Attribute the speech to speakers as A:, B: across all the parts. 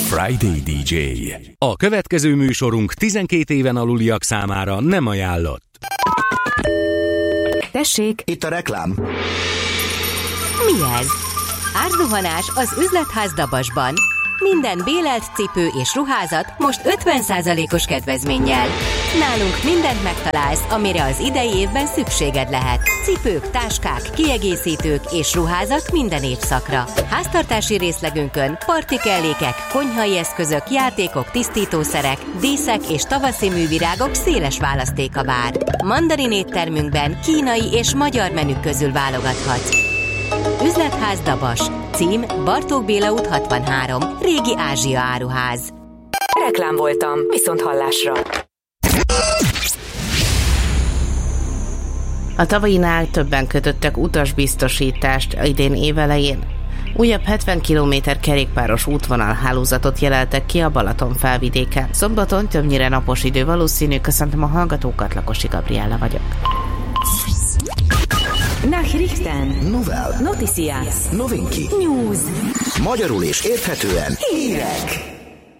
A: Friday DJ. A következő műsorunk 12 éven aluliak számára nem ajánlott.
B: Tessék!
C: Itt a reklám.
B: Mi ez? Árzuhanás az üzletház Dabasban. Minden bélelt cipő és ruházat most 50%-os kedvezménnyel. Nálunk mindent megtalálsz, amire az idei évben szükséged lehet. Cipők, táskák, kiegészítők és ruházat minden évszakra. Háztartási részlegünkön partikellékek, konyhai eszközök, játékok, tisztítószerek, díszek és tavaszi művirágok széles választéka vár. Mandarin éttermünkben kínai és magyar menük közül válogathatsz. Üzletház Dabas. Cím Bartók Béla út 63. Régi Ázsia áruház.
D: Reklám voltam, viszont hallásra.
E: A tavainál többen kötöttek utasbiztosítást idén évelején. Újabb 70 km kerékpáros útvonalhálózatot jeleltek ki a Balaton felvidéken. Szombaton többnyire napos idő valószínű, köszöntöm a hallgatókat, Lakosi Gabriella vagyok.
D: Nachrichten.
C: Novel.
D: Noticias.
C: Novinki.
D: News.
C: Magyarul és érthetően hírek.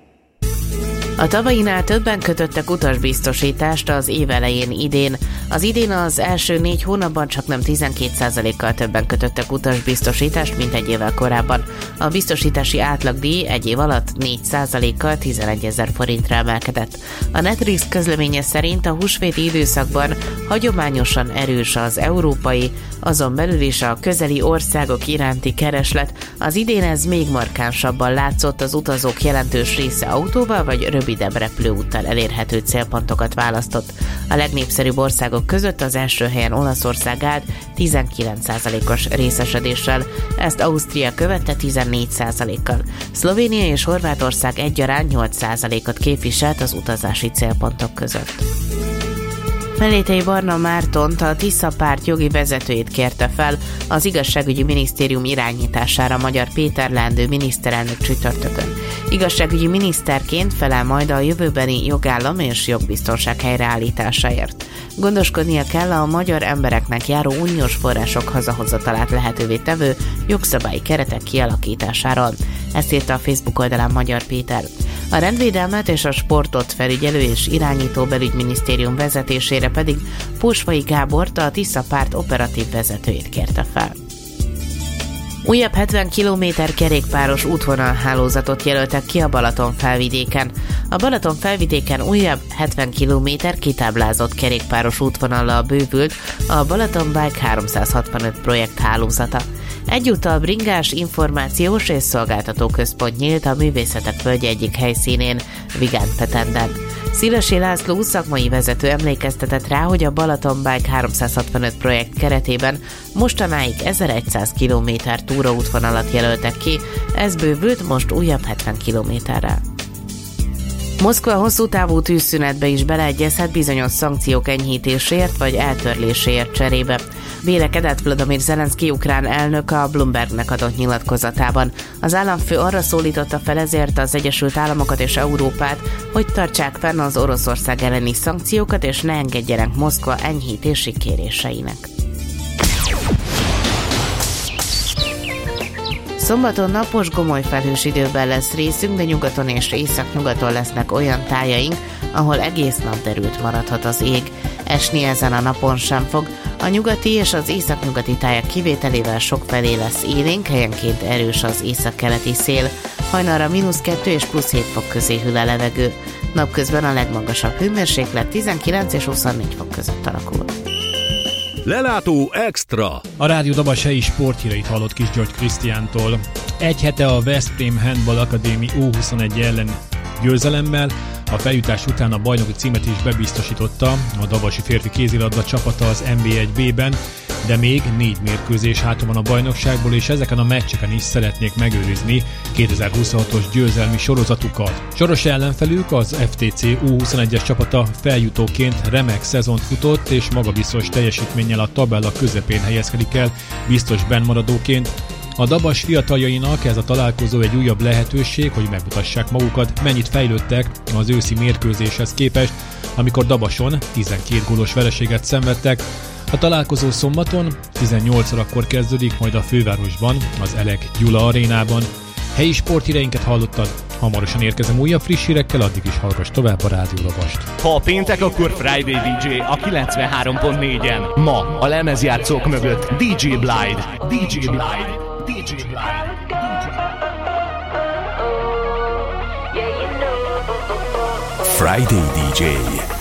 E: A tavainál többen kötöttek utasbiztosítást az év elején idén. Az idén az első 4 hónapban csaknem 12%-kal többen kötöttek utasbiztosítást, mint egy évvel korábban. A biztosítási átlagdíj egy év alatt 4%-kal 11 000 forintra emelkedett. A Netrisk közleménye szerint a húsvéti időszakban hagyományosan erős az európai, azon belül is a közeli országok iránti kereslet. Az idén ez még markánsabban látszott, az utazók jelentős része autóval vagy rövidebb repülőúttal elérhető célpontokat választott. A legnépszerűbb országok között az első helyen Olaszország állt 19%-os részesedéssel, ezt Ausztria követte 14%-kal. Szlovénia és Horvátország egyaránt 8%-ot képviselt az utazási célpontok között. Mellétei Barna Mártont, a Tisza párt jogi vezetőjét kérte fel az igazságügyi minisztérium irányítására Magyar Péter leendő miniszterelnök csütörtökön. Igazságügyi miniszterként felel majd a jövőbeni jogállam és jogbiztonság helyreállításáért. Gondoskodnia kell a magyar embereknek járó uniós források hazahozatalát lehetővé tevő jogszabályi keretek kialakításáról. Ezt írta a Facebook oldalán Magyar Péter. A rendvédelmet és a sportot felügyelő és irányító belügyminisztérium vezetésére pedig Pósvai Gábort, a Tisza párt operatív vezetőjét kérte fel. Újabb 70 km kerékpáros útvonalhálózatot jelöltek ki a Balaton felvidéken. A Balaton felvidéken újabb 70 km kitáblázott kerékpáros útvonallal bővült a Balaton Bike 365 projekt hálózata. Egyúttal bringás, információs és szolgáltató központ nyílt a Művészetek Völgye egyik helyszínén, Vigánt-Petenden. Szilasi László szakmai vezető emlékeztetett rá, hogy a Balaton Bike 365 projekt keretében mostanáig 1100 km túraútvonalat jelöltek ki, ez bővült most újabb 70 kilométerrel. Moszkva hosszú távú tűzszünetbe is beleegyezhet bizonyos szankciók enyhítéséért vagy eltörléséért cserébe. Vélekedett Vladimir Zelenszky ukrán elnök a Bloombergnek adott nyilatkozatában. Az államfő arra szólította fel ezért az Egyesült Államokat és Európát, hogy tartsák fenn az Oroszország elleni szankciókat és ne engedjenek Moszkva enyhítési kéréseinek. Szombaton napos, gomoly felhős időben lesz részünk, de nyugaton és északnyugaton lesznek olyan tájaink, ahol egész nap derült maradhat az ég. Esni ezen a napon sem fog. A nyugati és az északnyugati tájak kivételével sokfelé lesz élénk, helyenként erős az északkeleti szél. Hajnalra -2 és +7 fok közé hűl a levegő. Napközben a legmagasabb hőmérséklet 19 és 24 fok között alakul.
A: Lelátó Extra.
F: A Rádió Dabas helyi sporthíreit hallott Kis György Krisztiántól. Egy hete a Veszprém Handball Akadémi U21 ellen győzelemmel, a feljutás után a bajnoki címet is bebiztosította a dabasi férfi kézilabda csapata az NB1B-ben, de még 4 mérkőzés hátra van a bajnokságból, és ezeken a meccseken is szeretnék megőrizni 2026-os győzelmi sorozatukat. Soros ellenfelük az FTC U21-es csapata feljutóként remek szezont futott, és magabiztos teljesítménnyel a tabella közepén helyezkedik el, biztos bennmaradóként. A Dabas fiataljainak ez a találkozó egy újabb lehetőség, hogy megmutassák magukat, mennyit fejlődtek az őszi mérkőzéshez képest, amikor Dabason 12 gólos vereséget szenvedtek. A találkozó szombaton 18 órakor kezdődik, majd a fővárosban, az Elek Gyula arénában. Helyi sporthíreinket hallottad, Hamarosan érkezem újabb friss hírekkel, addig is hallgass tovább a Rádió Lavast.
G: Ha péntek, akkor Friday DJ a 93.4-en. Ma a lemezjátszók mögött DJ Blyde. DJ Blyde. DJ Blyde.
C: Friday DJ.